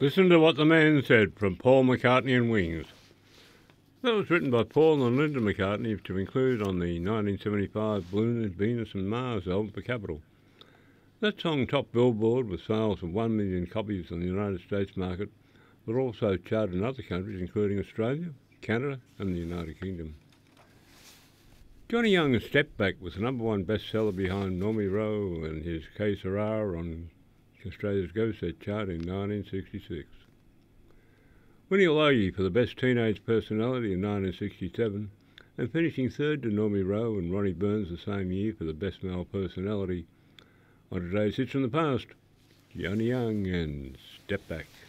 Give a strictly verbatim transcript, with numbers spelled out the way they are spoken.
Listen to What the Man Said from Paul McCartney and Wings. That was written by Paul and Linda McCartney to include on the nineteen seventy-five Balloon, Venus and Mars album for Capitol. That song topped Billboard with sales of one million copies on the United States market, but also charted in other countries including Australia, Canada and the United Kingdom. Johnny Young's Step Back was the number one bestseller behind Normie Rowe and his Que Sera on Australia's Go Set chart in nineteen sixty-six. Winning a Logie for the Best Teenage Personality in nineteen sixty-seven, and finishing third to Normie Rowe and Ronnie Burns the same year for the Best Male Personality. On today's Hits from the Past, Johnny Young and Step Back.